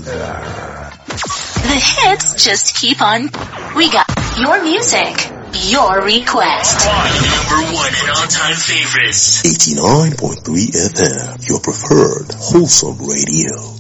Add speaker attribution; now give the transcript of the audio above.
Speaker 1: The hits just keep on. We got your music, your request.
Speaker 2: Number one and all-time favorites.
Speaker 3: 89.3 FM, your preferred wholesome radio.